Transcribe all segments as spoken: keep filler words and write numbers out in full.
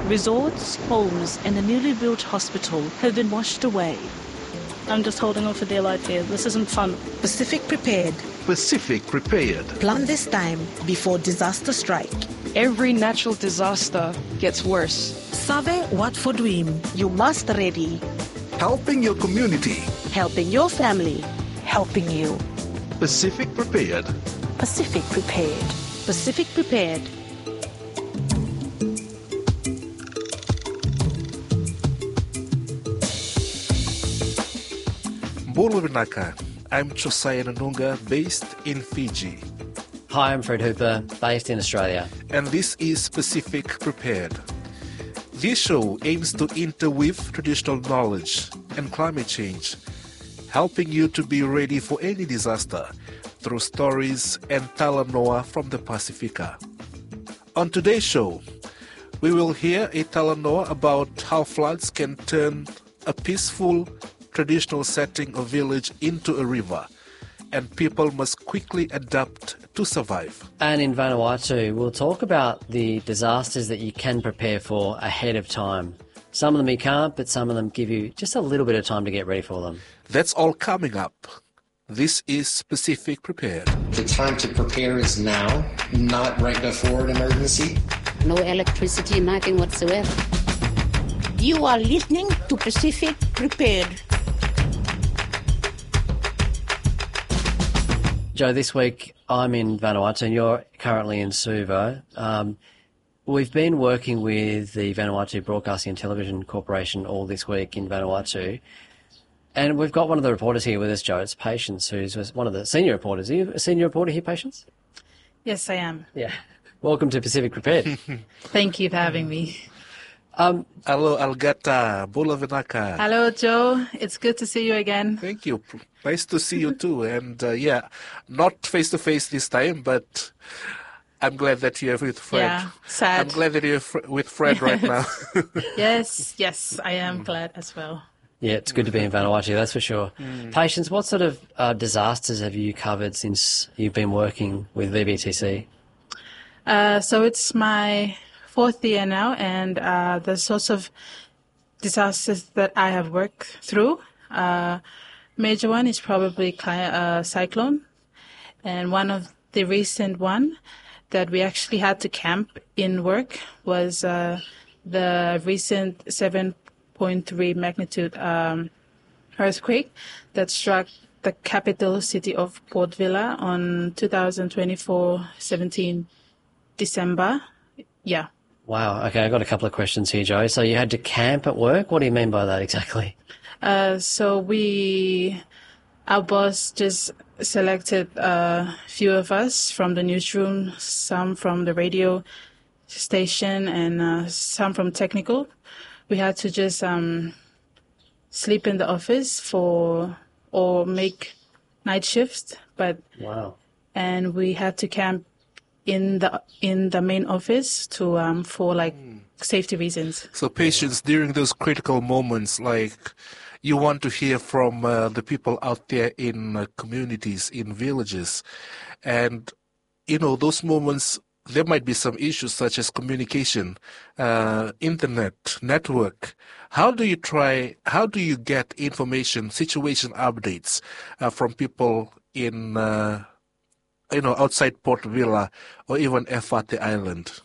Resorts, homes and the newly built hospital have been washed away. I'm just holding on for dear life here. This isn't fun. Pacific prepared. Pacific prepared. Plan this time before disaster strike. Every natural disaster gets worse. Save what for dream. You must ready. Helping your community. Helping your family. Helping you. Pacific prepared. Pacific prepared. Pacific prepared. Mbolo Vinaka. I'm Josiah Nanunga, based in Fiji. Hi, I'm Fred Hooper, based in Australia. And this is Pacific Prepared. This show aims to interweave traditional knowledge and climate change, helping you to be ready for any disaster through stories and talanoa from the Pacifica. On today's show, we will hear a talanoa about how floods can turn a peaceful traditional setting of village into a river, and people must quickly adapt to survive. And in Vanuatu, we'll talk about the disasters that you can prepare for ahead of time. Some of them you can't, but some of them give you just a little bit of time to get ready for them. That's all coming up. This is Pacific Prepared. The time to prepare is now, not right before an emergency. No electricity, nothing whatsoever. You are listening to Pacific Prepared. Joe, this week I'm in Vanuatu and you're currently in Suva. Um, we've been working with the Vanuatu Broadcasting and Television Corporation all this week in Vanuatu. And we've got one of the reporters here with us, Joe. It's Patience, who's one of the senior reporters. Are you a senior reporter here, Patience? Yes, I am. Yeah. Welcome to Pacific Prepared. Thank you for having me. Um, Hello, Algata, Mbolo Vinaka. Hello, Joe. It's good to see you again. Thank you. Nice to see you too. And uh, yeah, not face to face this time, but I'm glad that you're with Fred. Yeah, sad. I'm glad that you're fr- with Fred right now. Yes, yes, I am glad as well. Yeah, it's good to be in Vanuatu, that's for sure. Mm. Patience, what sort of uh, disasters have you covered since you've been working with V B T C? Uh, so it's my fourth year now, and uh, the sorts of disasters that I have worked through, uh, major one is probably cli- uh, cyclone, and one of the recent one that we actually had to camp in work was uh, the recent seven point three magnitude um, earthquake that struck the capital city of Port Vila on two thousand twenty-four seventeen December. Yeah. Wow. Okay, I've got a couple of questions here, Joe. So you had to camp at work? What do you mean by that exactly? Uh, so we, our boss just selected a few of us from the newsroom, some from the radio station, and uh, some from technical. We had to just um, sleep in the office for or make night shifts, but wow. And we had to camp in the in the main office to um, for like mm. safety reasons. So Patience, during those critical moments, like you want to hear from uh, the people out there in uh, communities, in villages, and you know those moments. There might be some issues such as communication, uh, internet, network. How do you try, how do you get information, situation updates uh, from people in, uh, you know, outside Port Vila or even Efate Island?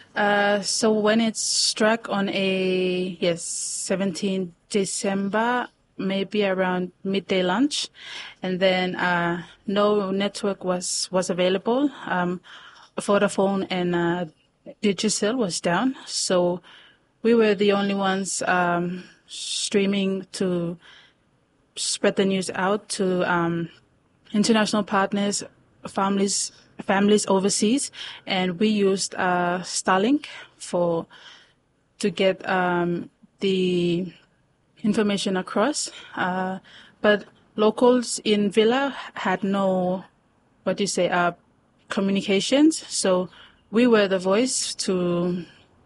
Uh, so when it struck on a, yes, seventeenth December, maybe around midday lunch, and then uh, no network was, was available. Um, Vodafone and uh, Digicel was down, so we were the only ones um, streaming to spread the news out to um, international partners, families, families overseas, and we used uh, Starlink for to get um, the information across. Uh, but locals in Villa had no, what do you say, uh, communications, so we were the voice to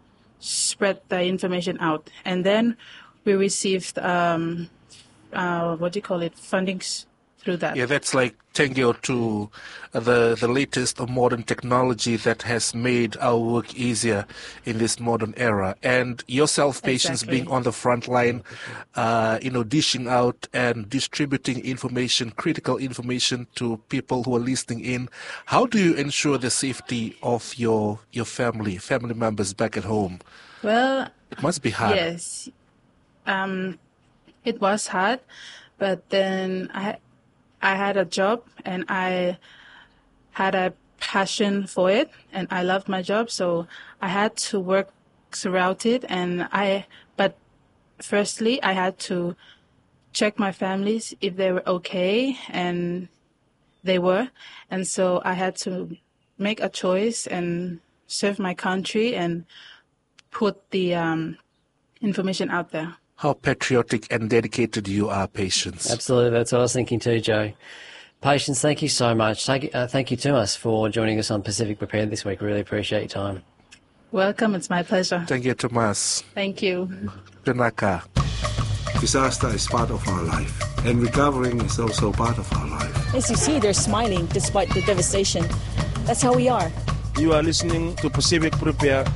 spread the information out. And then we received um, uh, what do you call it, fundings through that. Yeah, that's like Tengyo to the the latest modern technology that has made our work easier in this modern era. And yourself, patients, Exactly. being on the front line, uh, you know, dishing out and distributing information, critical information to people who are listening in. How do you ensure the safety of your your family, family members back at home? Well, It must be hard. yes, um, it was hard, but then I, I had a job and I had a passion for it, and I loved my job, so I had to work throughout it. And I, but firstly, I had to check my families if they were okay, and they were, and so I had to make a choice and serve my country and put the um, information out there. How patriotic and dedicated you are, patients. Absolutely, that's what I was thinking too, Joe. Patience, thank you so much. Thank, uh, thank you to us for joining us on Pacific Prepared this week. Really appreciate your time. Welcome, it's my pleasure. Thank you, Tomas. Thank you. Pinaka. Disaster is part of our life, and recovering is also part of our life. As you see, they're smiling despite the devastation. That's how we are. You are listening to Pacific Prepare.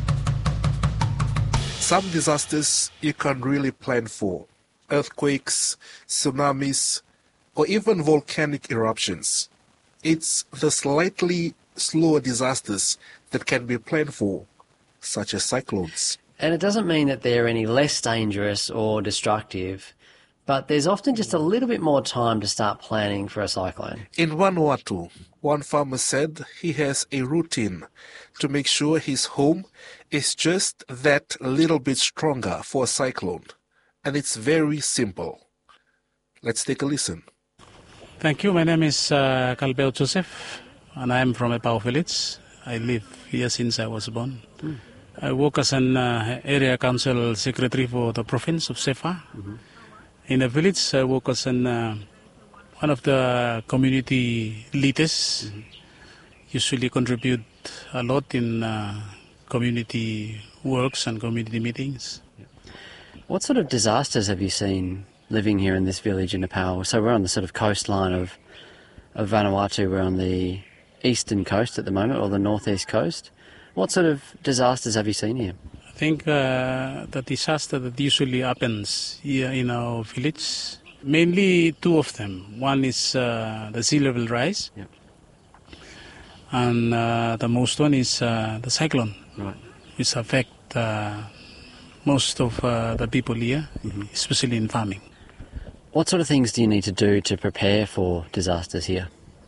Some disasters you can't really plan for. Earthquakes, tsunamis, or even volcanic eruptions. It's the slightly slower disasters that can be planned for, such as cyclones. And it doesn't mean that they're any less dangerous or destructive, but there's often just a little bit more time to start planning for a cyclone. In Vanuatu, one farmer said he has a routine to make sure his home is just that little bit stronger for a cyclone. And it's very simple. Let's take a listen. Thank you. My name is uh, Kalbeo Joseph, and I'm from Epao village. I live here since I was born. Mm. I work as an uh, area council secretary for the province of Sefa. Mm-hmm. In the village, I work as an, uh, one of the community leaders. Mm-hmm. Usually contribute a lot in uh, community works and community meetings. What sort of disasters have you seen living here in this village in Epao? So we're on the sort of coastline of, of Vanuatu. We're on the eastern coast at the moment, or the northeast coast. What sort of disasters have you seen here? I think uh, the disaster that usually happens here in our village, mainly two of them. One is uh, the sea level rise, yep. and uh, the most one is uh, the cyclone, right. which affect uh, most of uh, the people here, mm-hmm. especially in farming. What sort of things do you need to do to prepare for disasters here?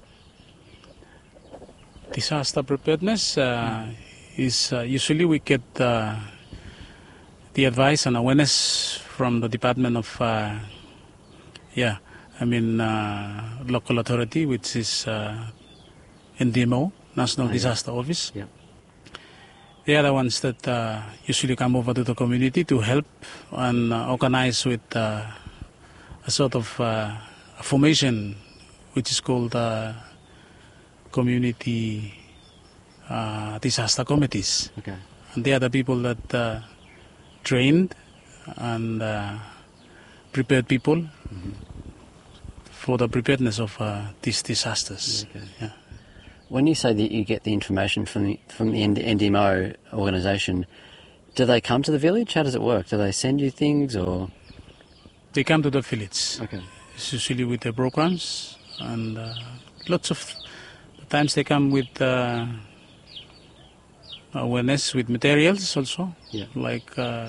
Disaster preparedness uh, is uh, usually we get uh, the advice and awareness from the Department of, uh, yeah, I mean, uh, local authority, which is uh, N D M O, National oh, Disaster yeah. Office. Yeah. They are the ones that uh, usually come over to the community to help and uh, organize with uh, a sort of uh, a formation which is called uh, community uh, disaster committees. Okay. And they are the people that uh, trained and uh, prepared people mm-hmm. for the preparedness of uh, these disasters. Okay. Yeah. When you say that you get the information from the, from the N D M O organisation, do they come to the village? How does it work? Do they send you things or...? They come to the village. Okay. It's usually with their programs, and uh, lots of times they come with uh, awareness with materials also, yeah. like uh,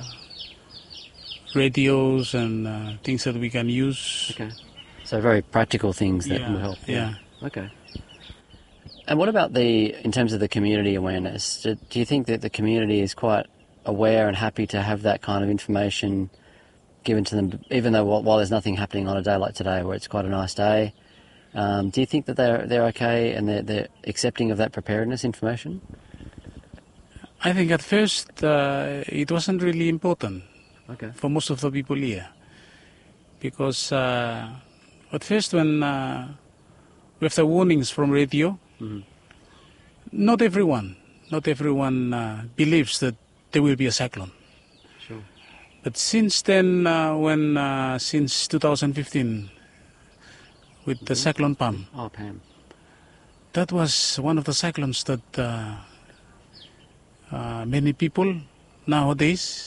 radios and uh, things that we can use. Okay. So very practical things that yeah. will help. Yeah. yeah. Okay. And what about the, in terms of the community awareness? Do, do you think that the community is quite aware and happy to have that kind of information given to them, even though while there's nothing happening on a day like today where it's quite a nice day? Um, do you think that they're, they're okay and they're, they're accepting of that preparedness information? I think at first uh, it wasn't really important okay. for most of the people here. Because uh, at first when uh, we have the warnings from radio, mm-hmm. not everyone, not everyone uh, believes that there will be a cyclone. Sure. But since then, uh, when uh, since two thousand fifteen, with the cyclone Pam. Oh, Pam. That was one of the cyclones that uh, uh, many people nowadays,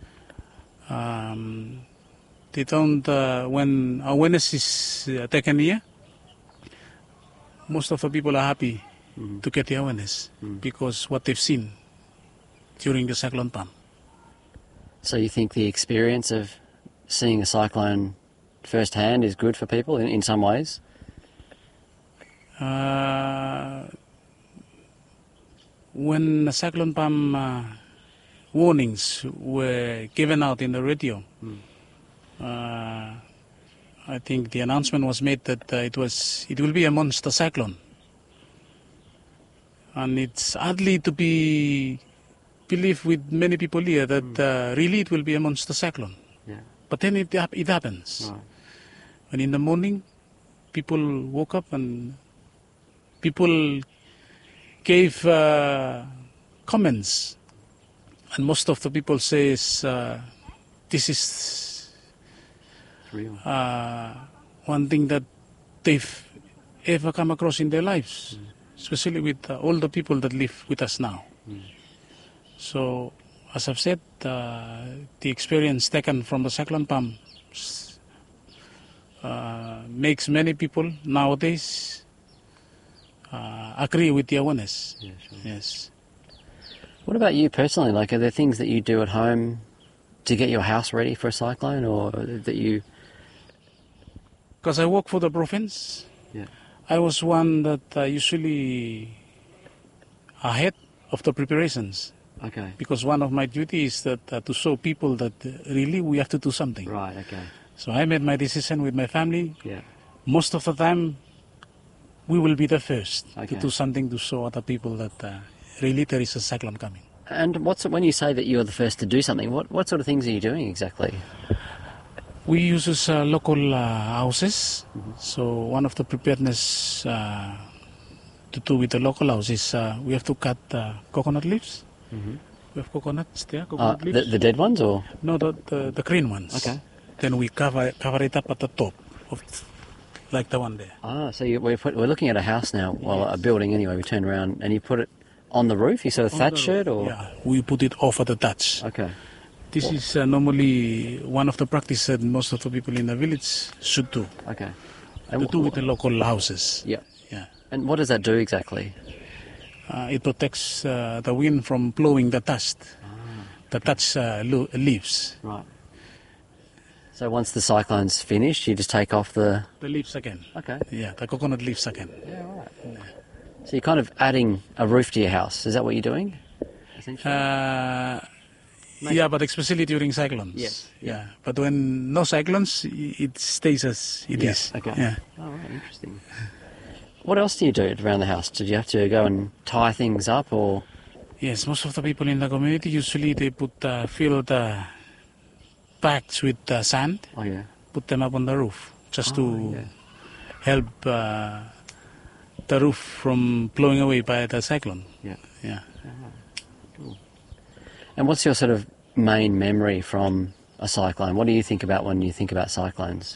um, they don't, uh, when awareness is uh, taken here, most of the people are happy mm. to get the awareness mm. because what they've seen during the cyclone Pam. So you think the experience of seeing a cyclone firsthand is good for people in, in some ways? Uh, when the cyclone Pam uh, warnings were given out in the radio, mm. uh, I think the announcement was made that uh, it was it will be a monster cyclone, and it's hardly to be believed with many people here that mm. uh, really it will be a monster cyclone. Yeah. But then it it happens. Right. And in the morning, people woke up and people gave uh, comments, and most of the people says uh, this is real. Uh, one thing that they've ever come across in their lives, mm. especially with uh, all the people that live with us now. Mm. So, as I've said, uh, the experience taken from the cyclone Pam uh, makes many people nowadays Uh, agree with the awareness. Yeah, sure. Yes. What about you personally? Like, are there things that you do at home to get your house ready for a cyclone, or that you... Because I work for the province, yeah. I was one that uh, usually ahead of the preparations. Okay. Because one of my duties is that uh, to show people that uh, really we have to do something. Right, okay. So I made my decision with my family. Yeah. Most of the time, we will be the first okay. to do something to show other people that uh, really there is a cyclone coming. And what's when you say that you're the first to do something, what, what sort of things are you doing exactly? We use uh, local uh, houses. Mm-hmm. So one of the preparedness uh, to do with the local houses, uh, we have to cut uh, coconut leaves. Mm-hmm. We have coconuts there, coconut uh, leaves. The, the dead ones, or? No, the, the, the green ones. Okay. Then we cover, cover it up at the top of like the one there. Ah, so you, we're, put, we're looking at a house now, well, yes. a building anyway, we turn around and you put it on the roof, you sort of on thatch it, or? Yeah, we put it over the thatch. Okay. This what? is uh, normally one of the practices that most of the people in the village should do. Okay. And to do with the local houses. Yeah. Yeah. And what does that do exactly? Uh, it protects uh, the wind from blowing the dust, ah. the thatch uh, lo- leaves. Right. So once the cyclone's finished, you just take off the... The leaves again. Okay. Yeah, the coconut leaves again. Yeah, right. Yeah. So you're kind of adding a roof to your house. Is that what you're doing? Essentially? Uh, yeah, but especially during cyclones. Yes. Yeah. yeah. But when no cyclones, it stays as it yeah. is. Okay. Yeah. Oh, right. Interesting. What else do you do around the house? Did you have to go and tie things up, or...? Yes, most of the people in the community, usually they put, uh, fill the... bags with uh, sand, oh, yeah. put them up on the roof, just oh, to yeah. help uh, the roof from blowing away by the cyclone. Yeah. Yeah. Oh, cool. And what's your sort of main memory from a cyclone? What do you think about when you think about cyclones?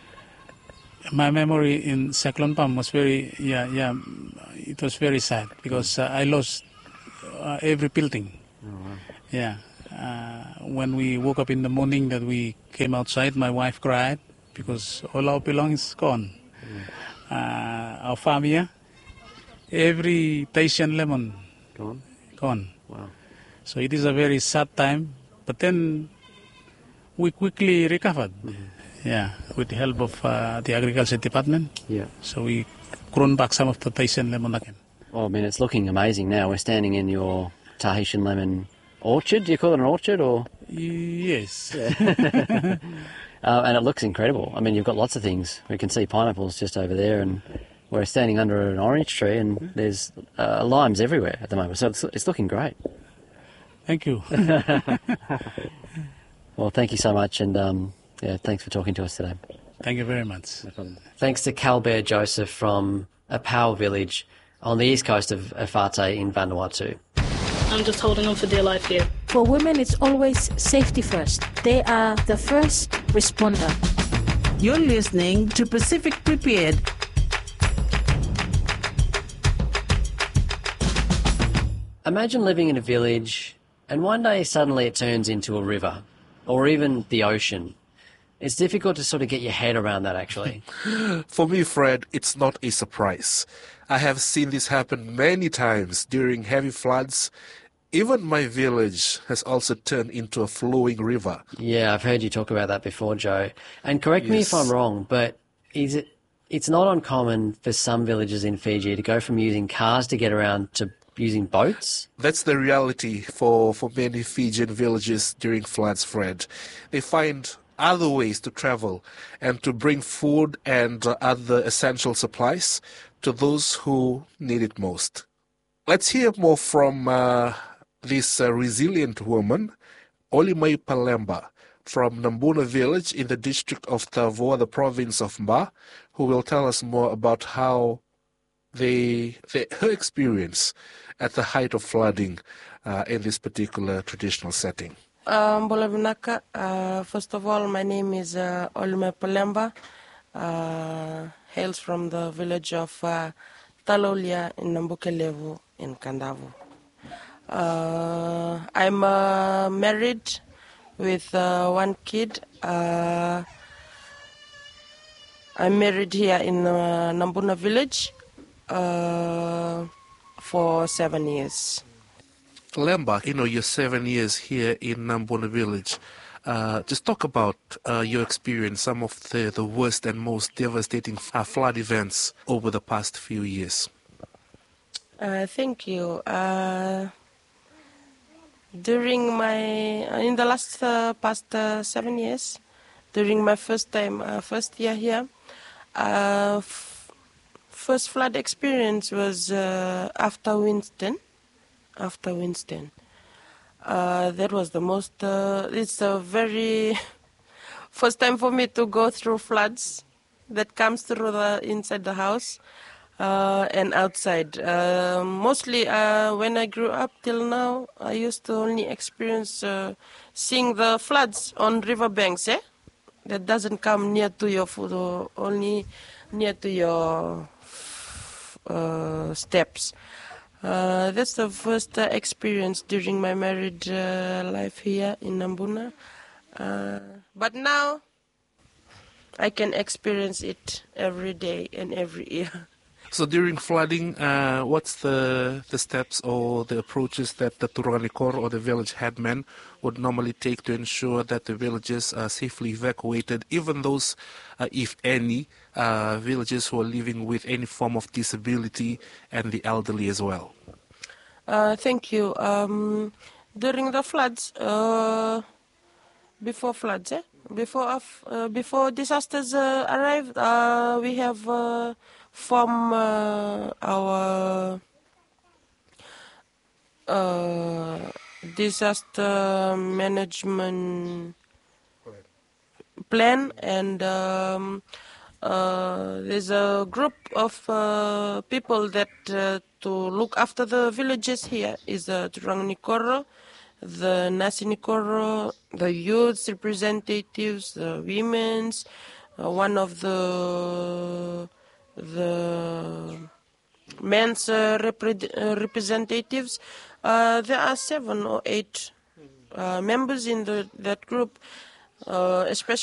My memory in Cyclone Pam was very, yeah, yeah, it was very sad because uh, I lost uh, every building. Oh, wow. Yeah. Uh, when we woke up in the morning that we came outside, my wife cried because all our belongings gone. Yeah. Uh, our farm here, every Tahitian lemon gone. Gone. Wow. So it is a very sad time, but then we quickly recovered. Mm-hmm. Yeah, with the help of uh, the agriculture department. Yeah. So we grown back some of the Tahitian lemon again. Well, I mean, it's looking amazing now. We're standing in your Tahitian lemon orchard. Do you call it an orchard, or? Yes. Yeah. uh, and it looks incredible. I mean, you've got lots of things. We can see pineapples just over there, and we're standing under an orange tree, and there's uh, limes everywhere at the moment. So it's, it's looking great. Thank you. Well, thank you so much, and um, yeah, thanks for talking to us today. Thank you very much. No problem. Thanks to Calbert Joseph from Apau village on the east coast of Efate in Vanuatu. I'm just holding on for dear life here. For women, it's always safety first. They are the first responder. You're listening to Pacific Prepared. Imagine living in a village and one day suddenly it turns into a river or even the ocean. It's difficult to sort of get your head around that, actually. For me, Fred, it's not a surprise. I have seen this happen many times during heavy floods. Even my village has also turned into a flowing river. Yeah, I've heard you talk about that before, Joe. And correct yes. me if I'm wrong, but is it? It's not uncommon for some villages in Fiji to go from using cars to get around to using boats? That's the reality for, for many Fijian villages during floods, Fred. They find other ways to travel and to bring food and uh, other essential supplies to those who need it most. Let's hear more from uh, this uh, resilient woman, Olimai Palemba, from Nambuna village in the district of Tavoa, the province of Mba, who will tell us more about how they, they her experience at the height of flooding uh, in this particular traditional setting. Um, uh, first of all, my name is uh, Olimai Palemba, uh, hails from the village of uh, Talolia in Nambukelevu in Kandavo. Uh, I'm uh, married with uh, one kid. Uh, I'm married here in uh, Nambuna village uh, for seven years. Lemba, you know, you're seven years here in Nambuna village. Uh, just talk about uh, your experience, some of the, the worst and most devastating uh, flood events over the past few years. Uh, thank you. Uh, during my, in the last uh, past uh, seven years, during my first time, uh, first year here, uh, f- first flood experience was uh, after Winston. After Winston. Uh, that was the most, uh, it's a very first time for me to go through floods that comes through the inside the house uh, and outside. Uh, mostly uh, when I grew up till now, I used to only experience uh, seeing the floods on riverbanks, eh? That doesn't come near to your food, or only near to your uh, steps. Uh, that's the first uh, experience during my married uh, life here in Nambuna. Uh, but now I can experience it every day and every year. So during flooding, uh, what's the the steps or the approaches that the Turanikor or the village headman would normally take to ensure that the villages are safely evacuated, even those, uh, if any, uh, villages who are living with any form of disability and the elderly as well? Uh, thank you. Um, during the floods, uh, before floods, eh? before uh, before disasters uh, arrive, uh, we have uh, formed uh, our uh, disaster management plan, and um, uh, there's a group of uh, people that uh, to look after the villages here is the Turanganikoro, the Nasinikoro, the youth representatives, the women's, uh, one of the the men's uh, repre- uh, representatives. Uh, there are seven or eight uh, members in the, that group, uh, especially